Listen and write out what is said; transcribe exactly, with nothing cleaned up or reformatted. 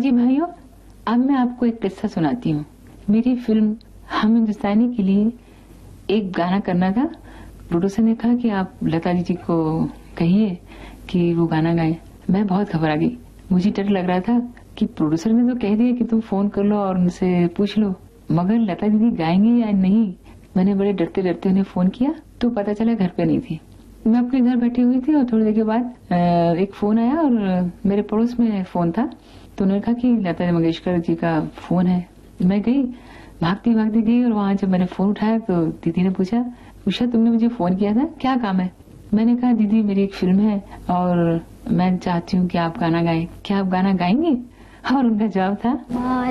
जी भाइयों, अब मैं आपको एक किस्सा सुनाती हूँ। मेरी फिल्म हम हिंदुस्तानी के लिए एक गाना करना था। प्रोड्यूसर ने कहा कि आप लता जी को कहिए कि वो गाना गाएं। मैं बहुत घबरा गई। मुझे डर लग रहा था कि प्रोड्यूसर ने तो कह दिया कि तुम फोन कर लो और उनसे पूछ लो, मगर लता दीदी गाएंगे या नहीं। मैंने बड़े डरते डरते उन्हें फोन किया तो पता चला घर पे नहीं थी। मैं अपने घर बैठी हुई थी और थोड़ी देर के बाद एक फोन आया और मेरे पड़ोस में फोन था, तो उन्होंने कहा कि लता मंगेशकर जी का फोन है। मैं गई, भागती भागती गई और वहां जब मैंने फोन उठाया तो दीदी ने पूछा, उषा तुमने मुझे फोन किया था, क्या काम है? मैंने कहा दीदी मेरी एक फिल्म है और मैं चाहती हूँ कि आप गाना गाएं, क्या आप गाना गाएंगे? और उनका जवाब था